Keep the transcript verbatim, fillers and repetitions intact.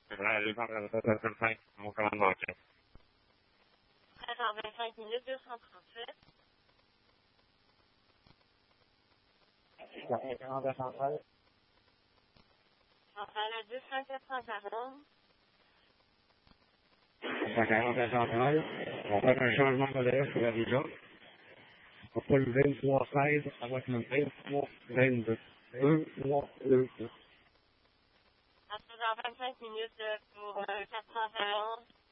Là, les gens, treize heures vingt-cinq, mon commande manquait. treize heures vingt-cinq minutes, deux cent trente-sept. quarante centrale. Centrale à deux cents quatre cent quarante. cent quarante centrale. On va faire un changement d'adresse sur la région. On va pas le vingt-trois seize, ça va être le vingt-trois vingt-deux. un, trois, deux, deux. À treize heures vingt-cinq minutes pour euh, quatre cent quarante.